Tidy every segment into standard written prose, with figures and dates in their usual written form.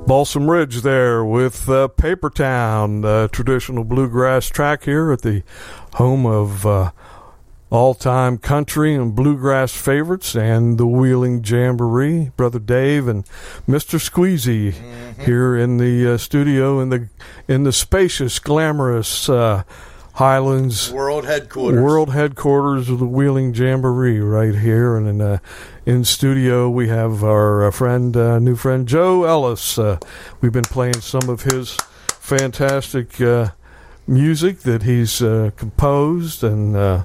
Balsam Ridge there with Paper Town, traditional bluegrass track here at the home of all-time country and bluegrass favorites and the Wheeling Jamboree. Brother Dave and Mr. Squeezy here in the studio in the spacious, glamorous Highlands World headquarters of the Wheeling Jamboree right here. And in studio we have our new friend Joe Ellis. We've been playing some of his fantastic music that he's composed and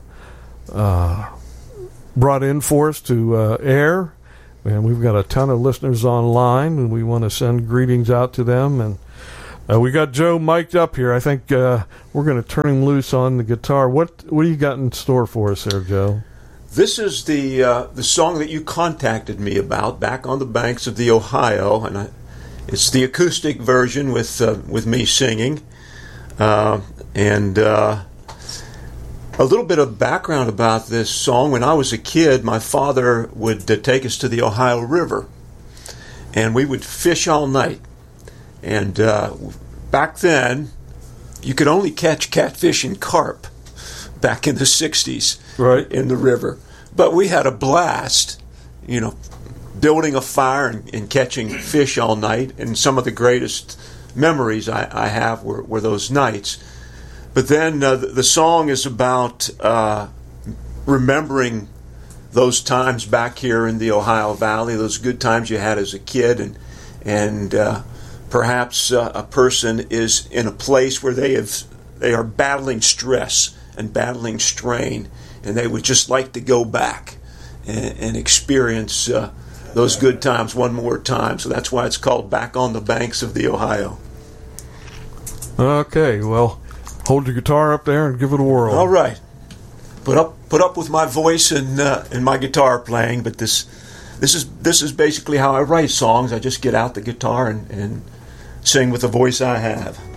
brought in for us to air. And we've got a ton of listeners online, and we want to send greetings out to them. And we got Joe mic'd up here. I think we're going to turn him loose on the guitar. What do you got in store for us there, Joe? This is the song that you contacted me about, Back on the Banks of the Ohio, and it's the acoustic version with me singing. And a little bit of background about this song. When I was a kid, my father would take us to the Ohio River, and we would fish all night. And back then, you could only catch catfish and carp back in the 60s, right, in the river. But we had a blast, building a fire and catching fish all night. And some of the greatest memories I have were those nights. But then the song is about remembering those times back here in the Ohio Valley, those good times you had as a kid, and perhaps a person is in a place where they are battling stress and battling strain, and they would just like to go back and experience those good times one more time. So that's why it's called Back on the Banks of the Ohio. Okay, well, hold your guitar up there and give it a whirl. All right. Put up with my voice and my guitar playing, but this is basically how I write songs. I just get out the guitar and sing with the voice I have.